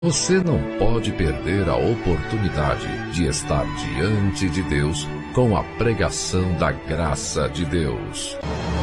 Você não pode perder a oportunidade de estar diante de Deus com a pregação da graça de Deus.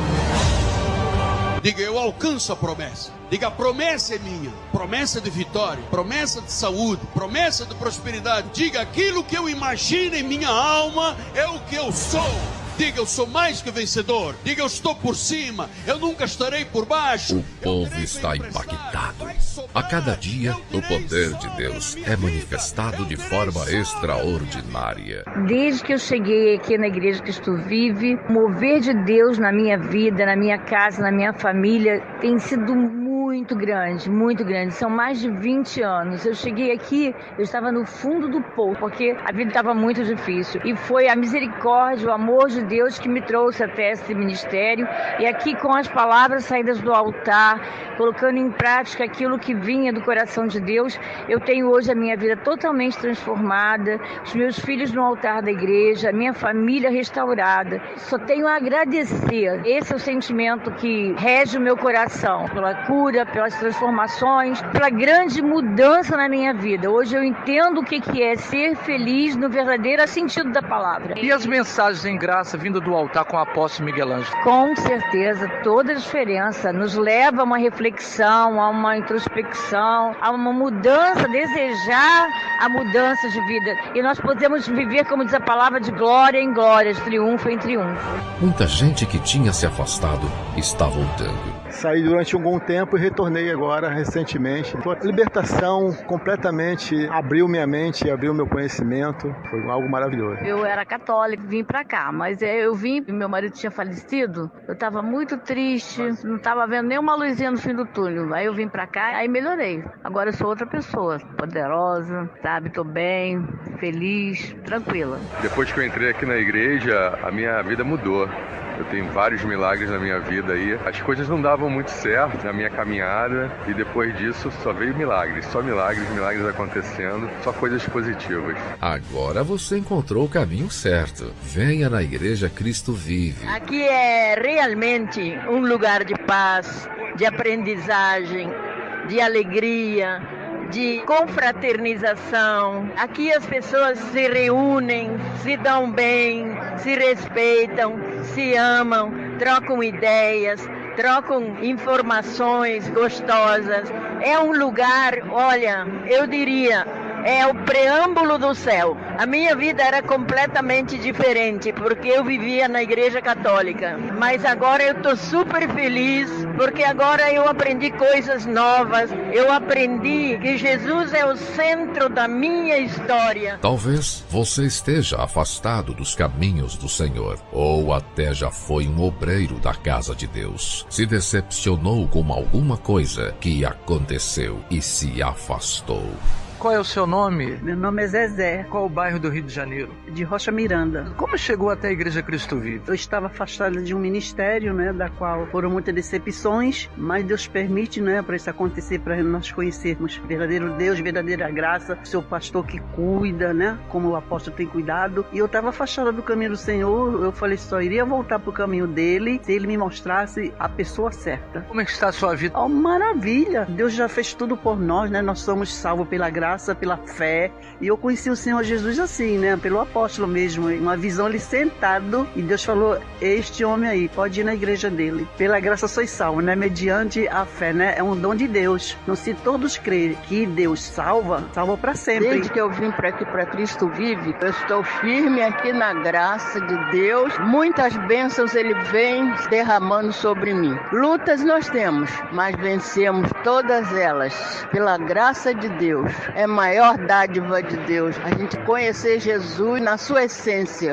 Diga, eu alcanço a promessa. Diga, a promessa é minha. Promessa de vitória, promessa de saúde, promessa de prosperidade. Diga, aquilo que eu imagino em minha alma é o que eu sou. Diga, eu sou mais que vencedor. Diga, eu estou por cima, eu nunca estarei por baixo. O povo está impactado. A cada dia, o poder de Deus é manifestado de forma extraordinária. Desde que eu cheguei aqui na Igreja Cristo Vive, o mover de Deus na minha vida, na minha casa, na minha família, tem sido muito grande, muito grande. São mais de 20 anos. Eu cheguei aqui, eu estava no fundo do poço, porque a vida estava muito difícil. E foi a misericórdia, o amor de Deus que me trouxe até esse ministério. E aqui, com as palavras saídas do altar, colocando em prática aquilo que vinha do coração de Deus, eu tenho hoje a minha vida totalmente transformada, os meus filhos no altar da igreja, a minha família restaurada. Só tenho a agradecer. Esse é o sentimento que rege o meu coração, pela cura, pelas transformações, pela grande mudança na minha vida. Hoje eu entendo o que é ser feliz no verdadeiro sentido da palavra. E as mensagens em graça vindo do altar com o apóstolo Miguel Ângelo? Com certeza, toda a diferença. Nos leva a uma reflexão, a uma introspecção, a uma mudança, desejar a mudança de vida. E nós podemos viver, como diz a palavra, de glória em glória, de triunfo em triunfo. Muita gente que tinha se afastado está voltando. Saí durante um bom tempo e retornei agora, recentemente. A libertação completamente abriu minha mente, abriu meu conhecimento. Foi algo maravilhoso. Eu era católica, vim pra cá, mas eu vim, meu marido tinha falecido, eu tava muito triste, não tava vendo nenhuma luzinha no fim do túnel. Aí eu vim pra cá, aí melhorei. Agora eu sou outra pessoa, poderosa, sabe, tô bem, feliz, tranquila. Depois que eu entrei aqui na igreja, a minha vida mudou. Eu tenho vários milagres na minha vida aí. As coisas não davam muito certo na minha caminhada e depois disso só veio milagres. Só milagres, milagres acontecendo, só coisas positivas. Agora você encontrou o caminho certo. Venha na Igreja Cristo Vive. Aqui é realmente um lugar de paz, de aprendizagem, de alegria, de confraternização. Aqui as pessoas se reúnem, se dão bem, se respeitam, se amam, trocam ideias, trocam informações gostosas. É um lugar, olha, eu diria, é o preâmbulo do céu. A minha vida era completamente diferente, porque eu vivia na igreja católica. Mas agora eu estou super feliz, porque agora eu aprendi coisas novas. Eu aprendi que Jesus é o centro da minha história. Talvez você esteja afastado dos caminhos do Senhor, ou até já foi um obreiro da casa de Deus. Se decepcionou com alguma coisa que aconteceu e se afastou. Qual é o seu nome? Meu nome é Zezé. Qual o bairro do Rio de Janeiro? De Rocha Miranda. Como chegou até a Igreja Cristo Vive? Eu estava afastada de um ministério, da qual foram muitas decepções, mas Deus permite, para isso acontecer, para nós conhecermos verdadeiro Deus, verdadeira graça, o seu pastor que cuida, como o apóstolo tem cuidado. E eu estava afastada do caminho do Senhor, eu falei, só iria voltar para o caminho dele se ele me mostrasse a pessoa certa. Como é que está a sua vida? Oh, maravilha! Deus já fez tudo por nós, Nós somos salvos pela graça, pela fé. E eu conheci o Senhor Jesus assim, pelo apóstolo mesmo, uma visão ali sentado, e Deus falou, este homem aí, pode ir na igreja dele. Pela graça sois salvos, mediante a fé, é um dom de Deus. Não se todos crerem que Deus salva para sempre. Desde que eu vim para aqui, para Cristo Vive, eu estou firme aqui na graça de Deus. Muitas bênçãos Ele vem derramando sobre mim. Lutas nós temos, mas vencemos todas elas pela graça de Deus. É a maior dádiva de Deus, a gente conhecer Jesus na sua essência.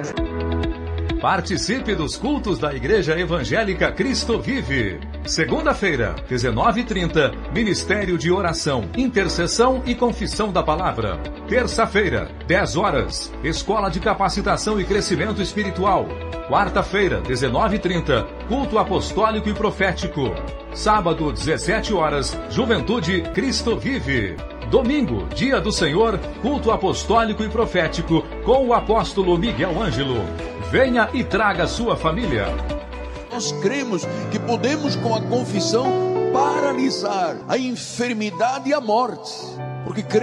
Participe dos cultos da Igreja Evangélica Cristo Vive. Segunda-feira, 19h30, Ministério de Oração, Intercessão e Confissão da Palavra. Terça-feira, 10 horas, Escola de Capacitação e Crescimento Espiritual. Quarta-feira, 19h30, Culto Apostólico e Profético. Sábado, 17 horas, Juventude Cristo Vive. Domingo, Dia do Senhor, Culto Apostólico e Profético, com o apóstolo Miguel Ângelo. Venha e traga sua família. Nós cremos que podemos, com a confissão, paralisar a enfermidade e a morte. porque